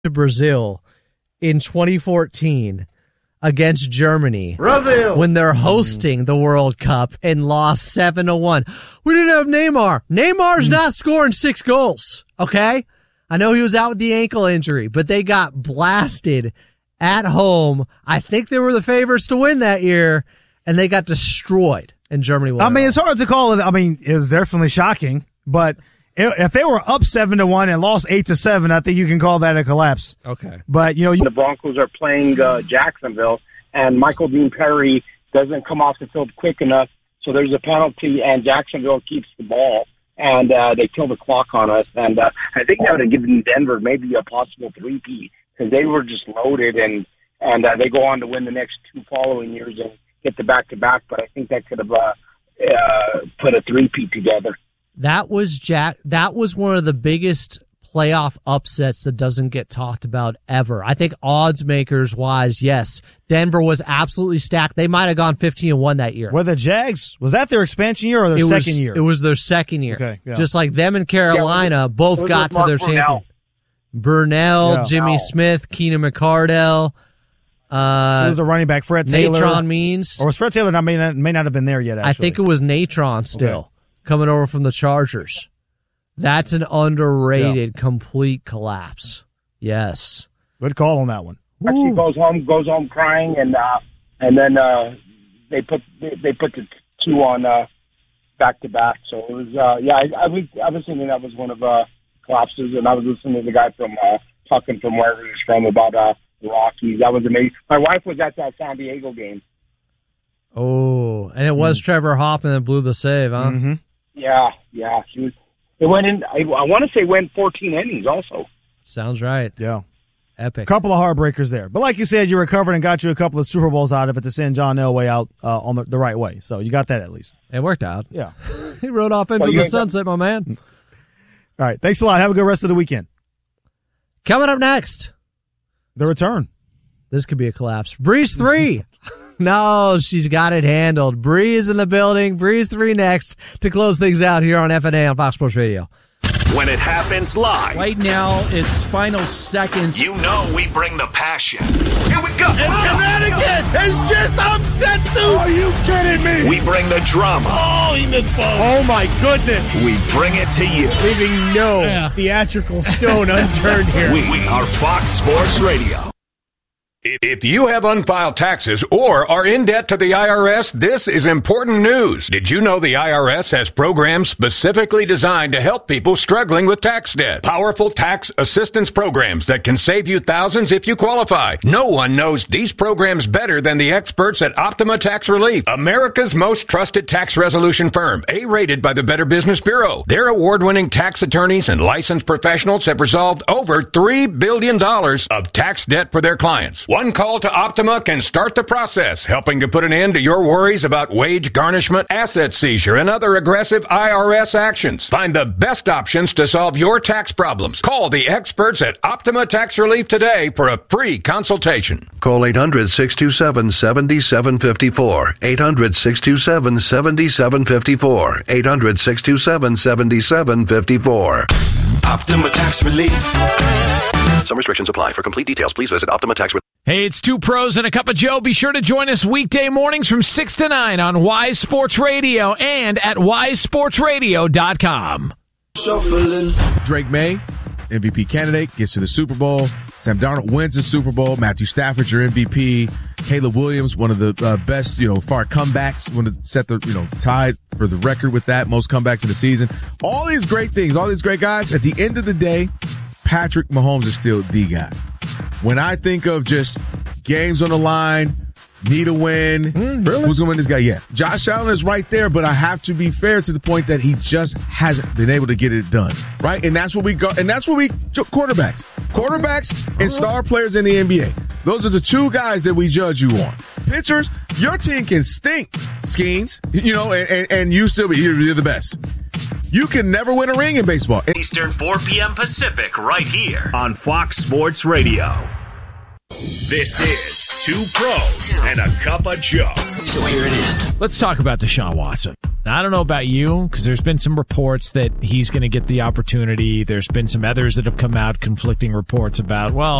to Brazil in 2014 against Germany when they're hosting the World Cup and lost 7-1. We didn't have Neymar. Neymar's not scoring 6 goals, okay? I know he was out with the ankle injury, but they got blasted at home. I think they were the favorites to win that year, and they got destroyed, and Germany won. I mean, it's hard to call it. I mean, it was definitely shocking, but if they were up 7-1 and lost 8-7, I think you can call that a collapse. Okay. But, the Broncos are playing Jacksonville, and Michael Dean Perry doesn't come off the field quick enough, so there's a penalty, and Jacksonville keeps the ball, and they kill the clock on us. And I think that would have given Denver maybe a possible 3-peat, because they were just loaded, and they go on to win the next 2 following years and get the back-to-back, but I think that could have put a 3-peat together. That was one of the biggest playoff upsets that doesn't get talked about ever. I think odds makers wise, yes, Denver was absolutely stacked. They might have gone 15-1 that year. Were the Jags, was that their expansion year or their second year? It was their second year. Okay, yeah. Just like them and Carolina both got to their champion. Burnell, Jimmy Smith, Keenan McCardell. It was a running back, Fred Taylor. Natron Means. Or was Fred Taylor may not have been there yet, actually. I think it was Natron still. Coming over from the Chargers. That's an underrated complete collapse. Yes. Good call on that one. Actually goes home crying, and then they put the 2 on back to back. So it was I was thinking that was one of collapses, and I was listening to the guy from talking from wherever he's from about the Rockies. That was amazing. My wife was at that San Diego game. Oh, and it was Trevor Hoffman that blew the save, huh? Mm-hmm. Yeah. It went in. I want to say went 14 innings. Also, sounds right. Yeah, epic. Couple of heartbreakers there, but like you said, you recovered and got you a couple of Super Bowls out of it to send John Elway out on the right way. So you got that at least. It worked out. Yeah, he rode off into the sunset, my man. All right, thanks a lot. Have a good rest of the weekend. Coming up next, the return. This could be a collapse. Breeze 3. No, she's got it handled. Breeze in the building. Breeze 3 next to close things out here on FNA on Fox Sports Radio. When it happens live. Right now, it's final seconds. You know we bring the passion. Here we go. And Connecticut has just upset the... Are you kidding me? We bring the drama. Oh, he missed both. Oh, my goodness. We bring it to you. Leaving no theatrical stone unturned here. We are Fox Sports Radio. If you have unfiled taxes or are in debt to the IRS, this is important news. Did you know the IRS has programs specifically designed to help people struggling with tax debt? Powerful tax assistance programs that can save you thousands if you qualify. No one knows these programs better than the experts at Optima Tax Relief, America's most trusted tax resolution firm, A-rated by the Better Business Bureau. Their award-winning tax attorneys and licensed professionals have resolved over $3 billion of tax debt for their clients. One call to Optima can start the process, helping to put an end to your worries about wage garnishment, asset seizure, and other aggressive IRS actions. Find the best options to solve your tax problems. Call the experts at Optima Tax Relief today for a free consultation. Call 800-627-7754. 800-627-7754. 800-627-7754. Optima Tax Relief. Some restrictions apply. For complete details, please visit Optima Tax Relief. Hey, it's Two Pros and a Cup of Joe. Be sure to join us weekday mornings from 6 to 9 on Wise Sports Radio and at wisesportsradio.com. Drake May, MVP candidate, gets to the Super Bowl. Sam Darnold wins the Super Bowl. Matthew Stafford, your MVP. Caleb Williams, one of the best, far comebacks. Want to set the, tied for the record with that, most comebacks in the season. All these great things, all these great guys. At the end of the day, Patrick Mahomes is still the guy. When I think of just games on the line, need a win, really? Who's going to win this guy? Yeah. Josh Allen is right there, but I have to be fair to the point that he just hasn't been able to get it done, right? And that's what we go. And that's what quarterbacks and star players in the NBA. Those are the two guys that we judge you on. Pitchers, your team can stink, Skeens, and you still you're the best. You can never win a ring in baseball. Eastern, 4 p.m. Pacific, right here on Fox Sports Radio. This is Two Pros and a Cup of Joe. So here it is. Let's talk about Deshaun Watson. Now, I don't know about you, because there's been some reports that he's going to get the opportunity. There's been some others that have come out, conflicting reports about, well,